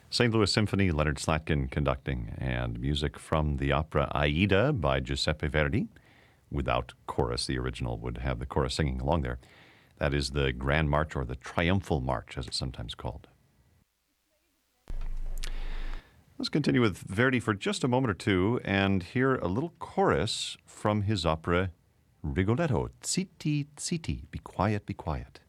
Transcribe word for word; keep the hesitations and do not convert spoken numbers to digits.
Saint Louis Symphony, Leonard Slatkin conducting, and music from the opera Aida by Giuseppe Verdi, without chorus. The original would have the chorus singing along there. That is the Grand March, or the Triumphal March, as it's sometimes called. Let's continue with Verdi for just a moment or two and hear a little chorus from his opera Rigoletto. Zitti, zitti, be quiet, be quiet.